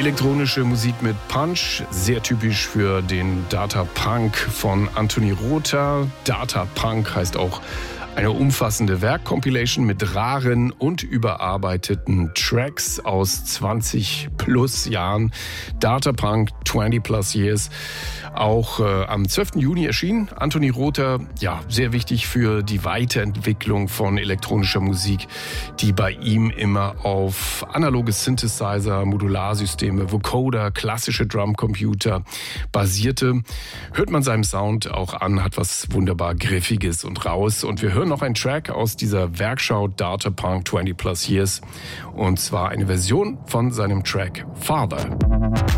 Elektronische Musik mit Punch, sehr typisch für den Data Punk von Anthony Rother. Data Punk heißt auch eine umfassende Werkcompilation mit raren und überarbeiteten Tracks aus 20 plus Jahren. Data Punk 20 plus years. Auch am 12. Juni erschienen. Anthony Rother, ja, sehr wichtig für die Weiterentwicklung von elektronischer Musik, die bei ihm immer auf analoge Synthesizer, Modularsysteme, Vocoder, klassische Drumcomputer basierte. Hört man seinem Sound auch an, hat was wunderbar Griffiges und raus. Und wir hören noch einen Track aus dieser Werkschau Data Punk 20 plus years. Und zwar eine Version von seinem Track Father.